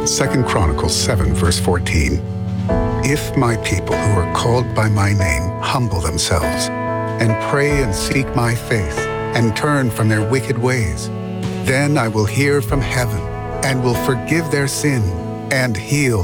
2 Chronicles 7, verse 14. If my people who are called by my name humble themselves and pray and seek my face and turn from their wicked ways, then I will hear from heaven and will forgive their sin and heal